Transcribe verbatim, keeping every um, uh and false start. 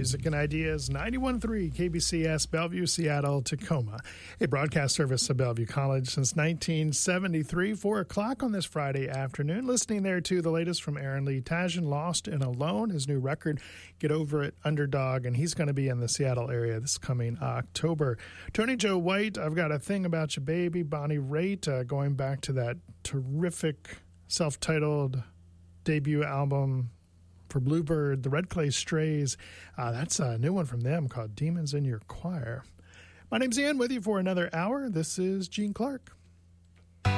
Music and Ideas, ninety-one point three K B C S, Bellevue, Seattle, Tacoma. A broadcast service of Bellevue College since nineteen seventy-three, four o'clock on this Friday afternoon. Listening there to the latest from Aaron Lee Tajan, Lost and Alone, his new record, Get Over It, Underdog, and he's going to be in the Seattle area this coming October. Tony Joe White, I've Got a Thing About You, Baby. Bonnie Raitt, uh, going back to that terrific self-titled debut album for Bluebird, The Red Clay Strays. Uh, that's a new one from them called Demons in Your Choir. My name's Ian, with you for another hour. This is Gene Clark.